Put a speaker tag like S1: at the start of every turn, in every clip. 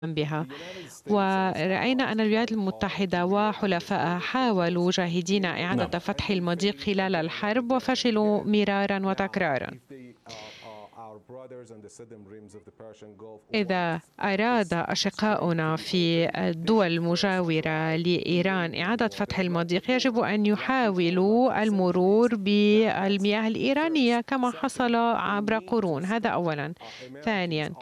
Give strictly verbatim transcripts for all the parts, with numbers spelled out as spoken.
S1: بها. ورأينا أن الولايات المتحدة وحلفائها حاولوا جاهدين
S2: نعم.
S1: إعادة فتح المضيق خلال الحرب وفشلوا مرارا وتكرارا. إذا أراد أشقاؤنا في الدول المجاورة لإيران إعادة فتح المضيق يجب أن يحاولوا المرور بالمياه الإيرانية كما حصل عبر قرون. هذا أولا. ثانيا،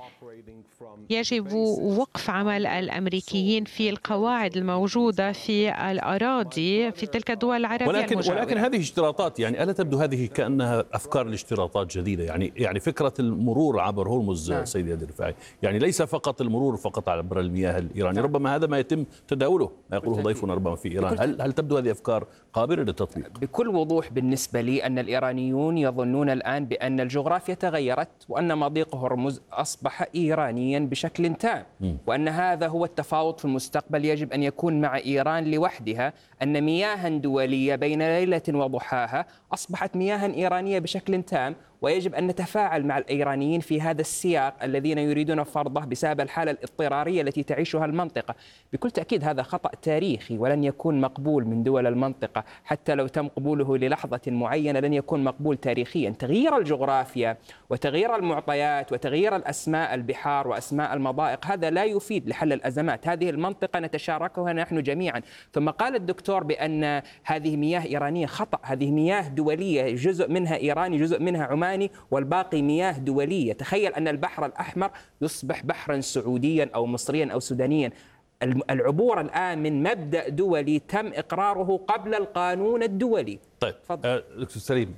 S1: يجب وقف عمل الأمريكيين في القواعد الموجودة في الأراضي في تلك الدول العربية
S2: ولكن
S1: المجاورة.
S2: ولكن هذه اشتراطات، يعني ألا تبدو هذه كأنها أفكار لاشتراطات جديدة؟ يعني يعني فكرة المرور عبر هرمز
S3: نعم.
S2: سيدي هادي الرفاعي، يعني ليس فقط المرور فقط عبر المياه الإيرانية، ربما هذا ما يتم تداوله ما يقوله ضيفنا ربما في إيران. هل هل تبدو هذه أفكار قابلة للتطبيق؟
S3: بكل وضوح بالنسبة لي أن الإيرانيون يظنون الآن بأن الجغرافيا تغيرت وأن مضيق هرمز أصبح إيرانيا بشكل تام، وأن هذا هو التفاوض في المستقبل يجب أن يكون مع إيران لوحدها، أن مياها دولية بين ليلة وضحاها أصبحت مياها إيرانية بشكل تام، ويجب أن نتفاعل مع الإيرانيين في هذا السياق الذين يريدون فرضه بسبب الحالة الاضطرارية التي تعيشها المنطقة. بكل تأكيد هذا خطأ تاريخي ولن يكون مقبول من دول المنطقة، حتى لو تم قبوله للحظة معينة لن يكون مقبول تاريخيا. تغيير الجغرافيا وتغيير المعطيات وتغيير الأسماء البحار وأسماء المضائق هذا لا يفيد لحل الأزمات. هذه المنطقة نتشاركها نحن جميعا. ثم قال الدكتور بأن هذه مياه إيرانية، خطأ. هذه مياه دولية، جزء منها إيراني جزء منها عماني والباقي مياه دولية. تخيل أن البحر الأحمر يصبح بحرا سعوديا أو مصريا أو سودانيا. العبور الآن من مبدأ دولي تم إقراره قبل القانون الدولي.
S2: طيب آه، دكتور سليم،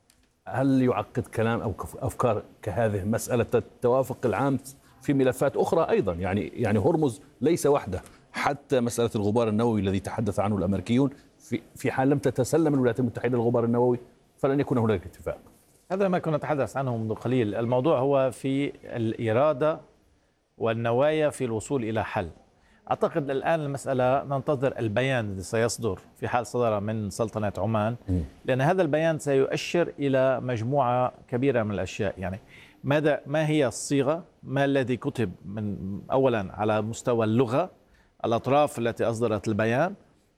S2: هل يعقد كلام أو أفكار كهذه مسألة التوافق العام في ملفات أخرى أيضا؟ يعني يعني هرمز ليس وحده، حتى مسألة الغبار النووي الذي تحدث عنه الأمريكيون، في في حال لم تتسلم الولايات المتحدة الغبار النووي فلن يكون هناك اتفاق.
S4: هذا ما كنا نتحدث عنه منذ قليل. الموضوع هو في الإرادة والنوايا في الوصول إلى حل. أعتقد الآن المسألة ننتظر البيان الذي سيصدر في حال صدر من سلطنة عمان، لأن هذا البيان سيؤشر إلى مجموعة كبيرة من الأشياء. يعني ماذا ما هي الصيغة، ما الذي كتب من أولا على مستوى اللغة، الأطراف التي أصدرت البيان،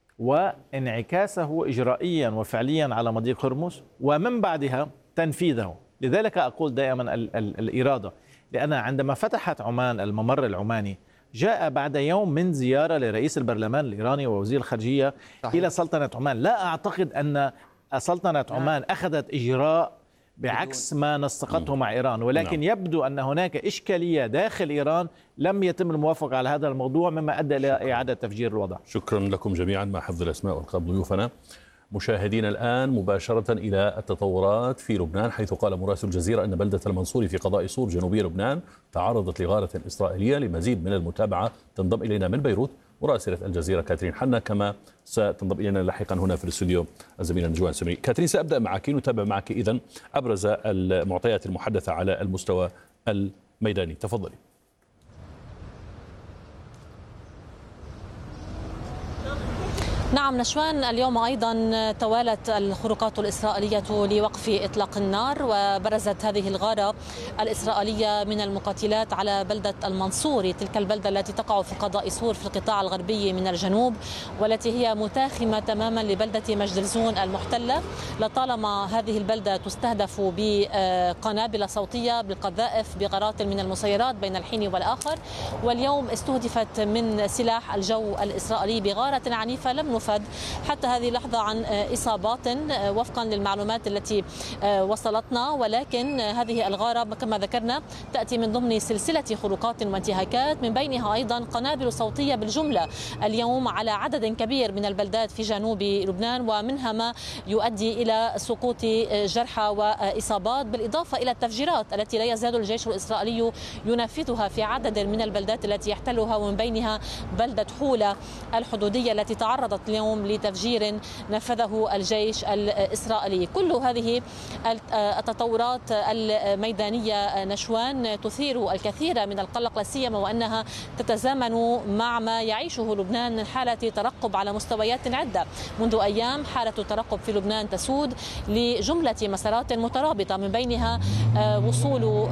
S4: وانعكاسه إجرائيا وفعليا على مضيق هرمز، ومن بعدها تنفيذه. لذلك أقول دائما ال ال الإرادة، لأن عندما فتحت عمان الممر العماني جاء بعد يوم من زيارة لرئيس البرلمان الإيراني ووزير الخارجية صحيح. إلى سلطنة عمان. لا أعتقد أن سلطنة عمان أخذت إجراء بعكس ما نسقته مع إيران، ولكن نعم. يبدو أن هناك إشكالية داخل إيران لم يتم الموافقة على هذا الموضوع، مما أدى إلى إعادة تفجير الوضع.
S2: شكرا لكم جميعا مع حفظ الأسماء والقاب ضيوفنا. مشاهدينا الآن مباشرة إلى التطورات في لبنان، حيث قال مراسل الجزيرة أن بلدة المنصوري في قضاء صور جنوبي لبنان تعرضت لغارة إسرائيلية. لمزيد من المتابعة تنضم إلينا من بيروت مراسلة الجزيرة كاترين حنا، كما ستنضم إلينا لاحقا هنا في الاستوديو الزميلة نجوان سمري. كاترين، سأبدأ معك نتابع معك إذن أبرز المعطيات المحدثة على المستوى الميداني. تفضلي.
S5: نعم نشوان، اليوم أيضا توالت الخروقات الإسرائيلية لوقف إطلاق النار، وبرزت هذه الغارة الإسرائيلية من المقاتلات على بلدة المنصوري، تلك البلدة التي تقع في قضاء صور في القطاع الغربي من الجنوب، والتي هي متاخمة تماما لبلدة مجدلزون المحتلة. لطالما هذه البلدة تستهدف بقنابل صوتية، بالقذائف، بغارات من المسيرات بين الحين والآخر، واليوم استهدفت من سلاح الجو الإسرائيلي بغارة عنيفة لم نفد حتى هذه اللحظة عن إصابات وفقا للمعلومات التي وصلتنا، ولكن هذه الغارة كما ذكرنا تأتي من ضمن سلسلة خروقات وانتهاكات، من بينها أيضا قنابل صوتية بالجملة اليوم على عدد كبير من البلدات في جنوب لبنان، ومنها ما يؤدي إلى سقوط جرحى وإصابات، بالإضافة إلى التفجيرات التي لا يزال الجيش الإسرائيلي ينفذها في عدد من البلدات التي يحتلها، ومن بينها بلدة حولة الحدودية التي تعرضت اليوم لتفجير نفذه الجيش الإسرائيلي. كل هذه التطورات الميدانية نشوان تثير الكثير من القلق، لا سيما وأنها تتزامن مع ما يعيشه لبنان من حالة ترقب على مستويات عدة. منذ أيام حالة الترقب في لبنان تسود لجملة مسارات مترابطة، من بينها وصول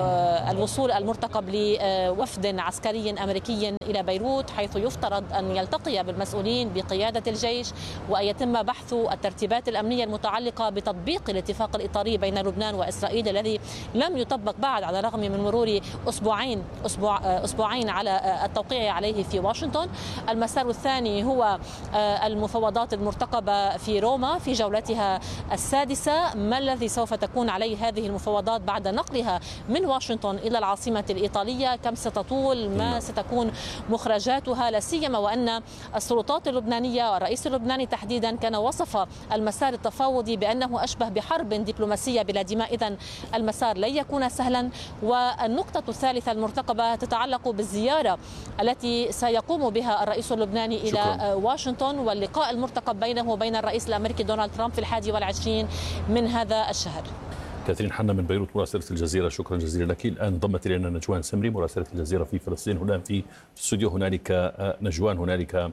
S5: الوصول المرتقب لوفد عسكري أمريكي إلى بيروت، حيث يفترض أن يلتقي بالمسؤولين بقيادة الجيش وأن يتم بحث الترتيبات الأمنية المتعلقة بتطبيق الاتفاق الإطاري بين لبنان وإسرائيل الذي لم يطبق بعد على الرغم من مرور أسبوعين أسبوع أسبوعين على التوقيع عليه في واشنطن. المسار الثاني هو المفاوضات المرتقبة في روما في جولتها السادسة. ما الذي سوف تكون عليه هذه المفاوضات بعد نقلها من واشنطن إلى العاصمة الإيطالية؟ كم ستطول؟ ما ستكون مخرجاتها؟ لا سيما وأن السلطات اللبنانية والرئيس اللبناني تحديدا كان وصف المسار التفاوضي بأنه أشبه بحرب دبلوماسية بلا دماء، إذن المسار لن يكون سهلا. والنقطة الثالثة المرتقبة تتعلق بالزيارة التي سيقوم بها الرئيس اللبناني إلى شكرا. واشنطن، واللقاء المرتقب بينه وبين الرئيس الأمريكي دونالد ترامب في الحادي والعشرين من هذا الشهر.
S2: كاثرين حنا من بيروت مراسلة الجزيرة، شكرا جزيلا لك. الآن انضمت إلينا نجوان سمري مراسلة الجزيرة في فلسطين. هنا في الاستوديو هنالك نجوان، هنالك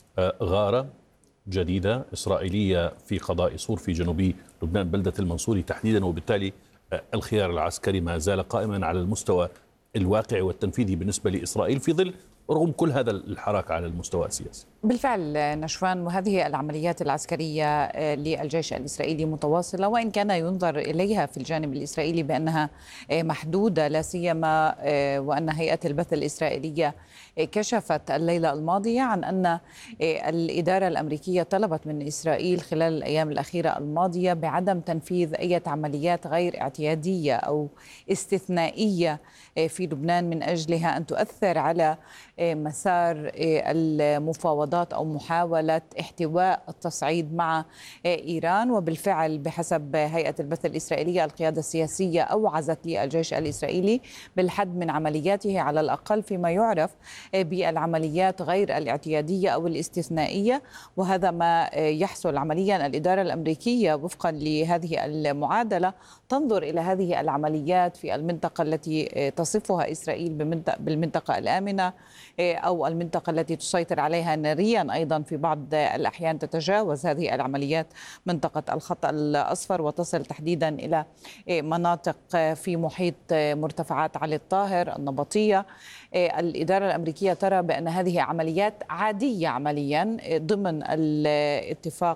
S2: غارة جديدة إسرائيلية في قضاء صور في جنوب لبنان بلدة المنصوري تحديدا، وبالتالي الخيار العسكري ما زال قائما على المستوى الواقعي والتنفيذي بالنسبة لإسرائيل في ظل رغم كل هذا الحراك على المستوى السياسي.
S6: بالفعل نشوان، وهذه العمليات العسكرية للجيش الإسرائيلي متواصلة، وإن كان ينظر إليها في الجانب الإسرائيلي بأنها محدودة، لا سيما وأن هيئة البث الإسرائيلية كشفت الليلة الماضية عن أن الإدارة الأمريكية طلبت من إسرائيل خلال الأيام الأخيرة الماضية بعدم تنفيذ أي عمليات غير اعتيادية أو استثنائية في لبنان من أجلها أن تؤثر على مسار المفاوضات أو محاولة احتواء التصعيد مع إيران. وبالفعل بحسب هيئة البث الإسرائيلية القيادة السياسية أوعزت للجيش الإسرائيلي بالحد من عملياته على الأقل فيما يعرف بالعمليات غير الاعتيادية أو الاستثنائية، وهذا ما يحصل عمليا. الإدارة الأمريكية وفقا لهذه المعادلة تنظر إلى هذه العمليات في المنطقة التي تصفها إسرائيل بالمنطقة الآمنة أو المنطقة التي تسيطر عليها ناريا، أيضا في بعض الأحيان تتجاوز هذه العمليات منطقة الخط الأصفر وتصل تحديدا إلى مناطق في محيط مرتفعات علي الطاهر النبطية. الإدارة الأمريكية ترى بأن هذه عمليات عادية عمليا ضمن الاتفاق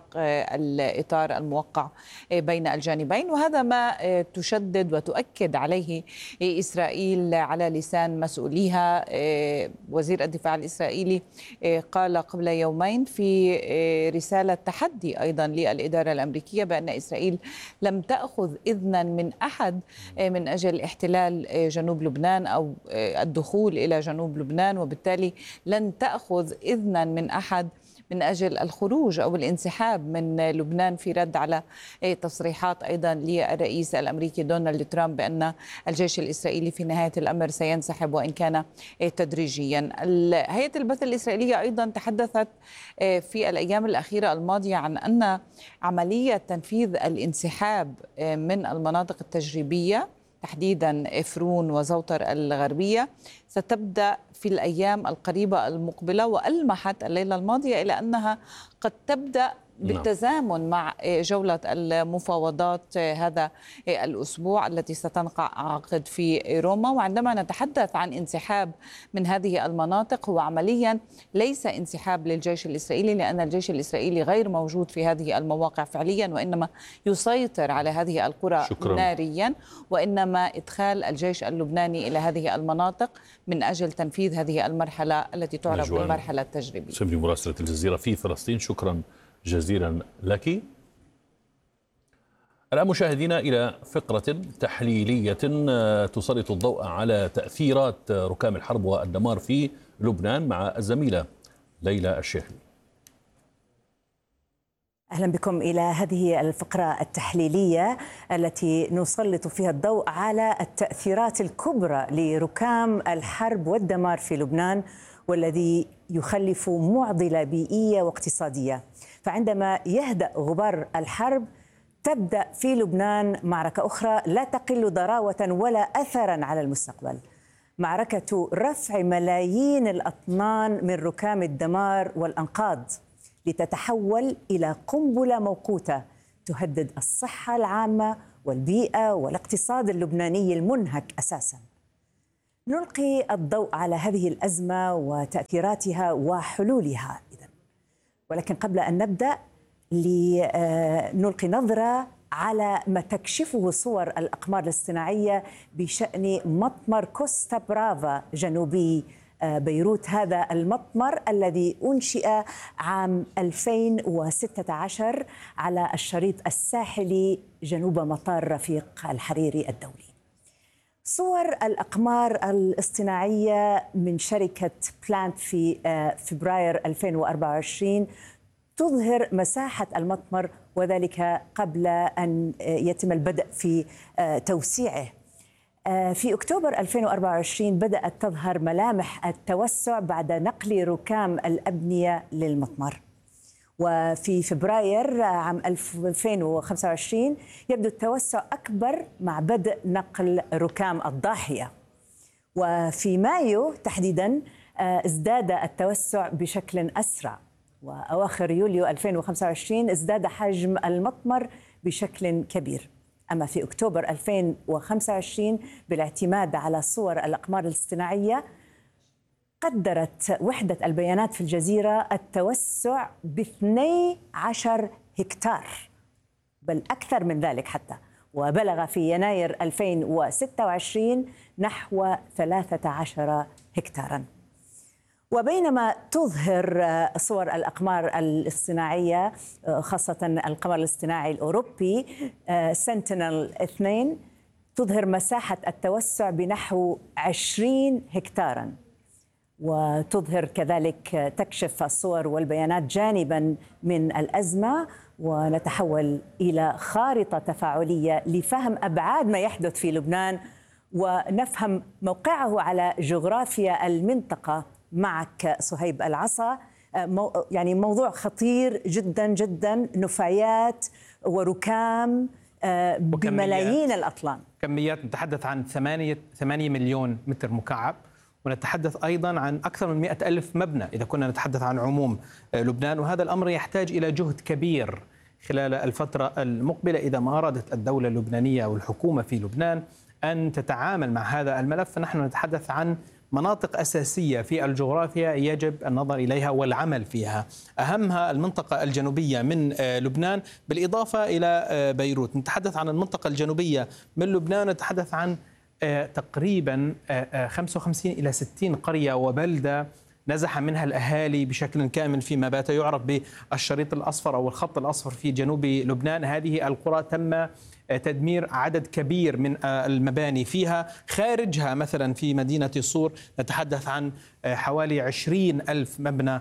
S6: الإطار الموقع بين الجانبين، وهذا ما تشدد وتؤكد عليه إسرائيل على لسان مسؤوليها. وزير الدفاع الإسرائيلي قال قبل يومين في رسالة تحدي أيضا للإدارة الأمريكية بأن إسرائيل لم تأخذ إذنا من أحد من أجل احتلال جنوب لبنان أو الدخول إلى جنوب لبنان، وبالتالي لن تأخذ إذنا من أحد من أجل الخروج أو الانسحاب من لبنان، في رد على تصريحات أيضا للرئيس الأمريكي دونالد ترامب بأن الجيش الإسرائيلي في نهاية الأمر سينسحب وإن كان تدريجيا. هيئة البث الإسرائيلية أيضا تحدثت في الأيام الأخيرة الماضية عن أن عملية تنفيذ الانسحاب من المناطق التجريبية تحديدا إفرون وزوطر الغربية ستبدأ في الأيام القريبة المقبلة، وألمحت الليلة الماضية إلى أنها قد تبدأ بالتزامن مع جولة المفاوضات هذا الأسبوع التي ستنعقد في روما. وعندما نتحدث عن انسحاب من هذه المناطق هو عمليا ليس انسحاب للجيش الإسرائيلي، لأن الجيش الإسرائيلي غير موجود في هذه المواقع فعليا، وإنما يسيطر على هذه القرى شكرا. ناريا، وإنما إدخال الجيش اللبناني إلى هذه المناطق من أجل تنفيذ هذه المرحلة التي تعرف بالمرحلة التجريبية.
S2: سمري مراسلة الجزيرة في فلسطين، شكرا جزيلا لك. الآن مشاهدينا إلى فقرة تحليلية تسلط الضوء على تأثيرات ركام الحرب والدمار في لبنان مع الزميلة ليلى الشيخ.
S7: أهلا بكم إلى هذه الفقرة التحليلية التي نسلط فيها الضوء على التأثيرات الكبرى لركام الحرب والدمار في لبنان، والذي يخلف معضلة بيئية واقتصادية. فعندما يهدأ غبار الحرب تبدأ في لبنان معركة أخرى لا تقل ضراوة ولا أثرا على المستقبل، معركة رفع ملايين الأطنان من ركام الدمار والأنقاض لتتحول إلى قنبلة موقوتة تهدد الصحة العامة والبيئة والاقتصاد اللبناني المنهك أساساً. نلقي الضوء على هذه الأزمة وتأثيراتها وحلولها إذن. ولكن قبل أن نبدأ لنلقي نظرة على ما تكشفه صور الأقمار الاصطناعية بشأن مطمر كوستا برافا جنوبي بيروت. هذا المطمر الذي أنشئ عام ألفين وستة عشر على الشريط الساحلي جنوب مطار رفيق الحريري الدولي. صور الأقمار الاصطناعية من شركة بلانت في فبراير ألفين وأربعة وعشرين تظهر مساحة المطمر، وذلك قبل أن يتم البدء في توسيعه. في أكتوبر ألفين وأربعة وعشرين بدأت تظهر ملامح التوسع بعد نقل ركام الأبنية للمطمر، وفي فبراير عام ألفين وخمسة وعشرين يبدو التوسع أكبر مع بدء نقل ركام الضاحية، وفي مايو تحديدا ازداد التوسع بشكل أسرع، وأواخر يوليو ألفين وخمسة وعشرين ازداد حجم المطمر بشكل كبير. أما في أكتوبر ألفين وخمسة وعشرين بالاعتماد على صور الأقمار الاصطناعية قدرت وحدة البيانات في الجزيرة التوسع ب اثني عشر هكتار، بل أكثر من ذلك حتى، وبلغ في يناير ألفين وستة وعشرين نحو ثلاثة عشر هكتاراً. وبينما تظهر صور الأقمار الاصطناعية خاصة القمر الاصطناعي الأوروبي سنتينل اثنين تظهر مساحة التوسع بنحو عشرين هكتاراً، وتظهر كذلك تكشف الصور والبيانات جانباً من الأزمة، ونتحول إلى خارطة تفاعلية لفهم أبعاد ما يحدث في لبنان ونفهم موقعه على جغرافيا المنطقة. معك صهيب العصا، يعني موضوع خطير جدا جدا، نفايات وركام بملايين الأطنان،
S3: كميات نتحدث عن ثمانية ثمانية مليون متر مكعب، ونتحدث أيضا عن أكثر من مئة ألف مبنى إذا كنا نتحدث عن عموم لبنان. وهذا الأمر يحتاج إلى جهد كبير خلال الفترة المقبلة إذا ما أرادت الدولة اللبنانية والحكومة في لبنان أن تتعامل مع هذا الملف. فنحن نتحدث عن مناطق أساسية في الجغرافيا يجب النظر إليها والعمل فيها، أهمها المنطقة الجنوبية من لبنان بالإضافة إلى بيروت. نتحدث عن المنطقة الجنوبية من لبنان، نتحدث عن تقريبا خمسة وخمسين إلى ستين قرية وبلدة نزح منها الأهالي بشكل كامل فيما بات يعرف بالشريط الأصفر أو الخط الأصفر في جنوب لبنان. هذه القرى تم تدمير عدد كبير من المباني فيها. خارجها مثلا في مدينة صور نتحدث عن حوالي عشرين ألف مبنى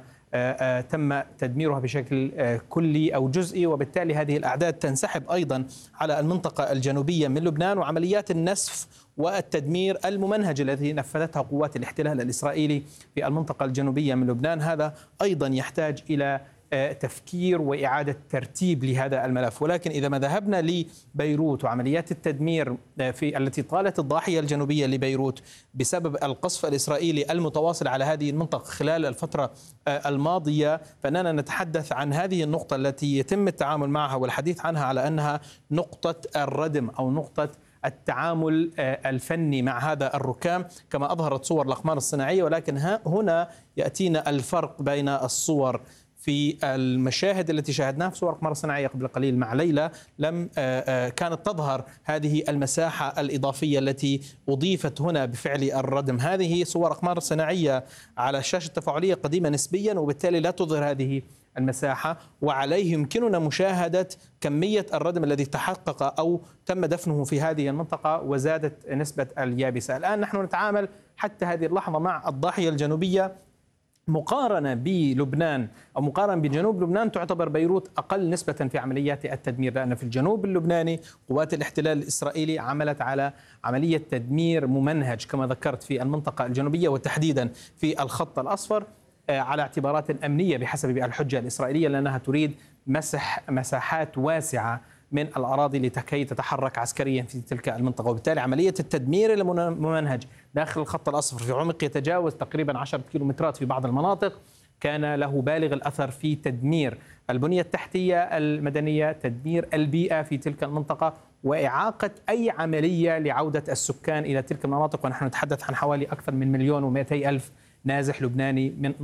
S3: تم تدميرها بشكل كلي أو جزئي، وبالتالي هذه الأعداد تنسحب أيضا على المنطقة الجنوبية من لبنان. وعمليات النسف والتدمير الممنهج الذي نفذتها قوات الاحتلال الإسرائيلي في المنطقة الجنوبية من لبنان هذا أيضا يحتاج إلى تفكير وإعادة ترتيب لهذا الملف. ولكن إذا ما ذهبنا لبيروت وعمليات التدمير في التي طالت الضاحية الجنوبية لبيروت بسبب القصف الإسرائيلي المتواصل على هذه المنطقة خلال الفترة الماضية، فإننا نتحدث عن هذه النقطة التي يتم التعامل معها والحديث عنها على أنها نقطة الردم أو نقطة التعامل الفني مع هذا الركام كما أظهرت صور الأقمار الصناعية. ولكن هنا يأتينا الفرق بين الصور في المشاهد التي شاهدناها في صور أقمار صناعية قبل قليل مع ليلى، لم كانت تظهر هذه المساحة الإضافية التي أضيفت هنا بفعل الردم. هذه صور أقمار صناعية على الشاشة التفاعلية قديمة نسبيا، وبالتالي لا تظهر هذه المساحة، وعليه يمكننا مشاهدة كمية الردم الذي تحقق أو تم دفنه في هذه المنطقة وزادت نسبة اليابسة. الآن نحن نتعامل حتى هذه اللحظة مع الضاحية الجنوبية
S8: مقارنة بلبنان أو مقارنة بجنوب لبنان تعتبر بيروت أقل نسبة في عمليات التدمير، لأن في الجنوب اللبناني قوات الاحتلال الإسرائيلي عملت على عملية تدمير ممنهج كما ذكرت في المنطقة الجنوبية وتحديدا في الخط الأصفر على اعتبارات أمنية بحسب الحجة الإسرائيلية، لأنها تريد مسح مساحات واسعة من الأراضي لكي تتحرك عسكريا في تلك المنطقة. وبالتالي عملية التدمير الممنهج داخل الخط الأصفر في عمق يتجاوز تقريبا عشرة كيلومترات في بعض المناطق كان له بالغ الأثر في تدمير البنية التحتية المدنية، تدمير البيئة في تلك المنطقة، وإعاقة أي عملية لعودة السكان إلى تلك المناطق. ونحن نتحدث عن حوالي أكثر من مليون ومئتي ألف نازح لبناني من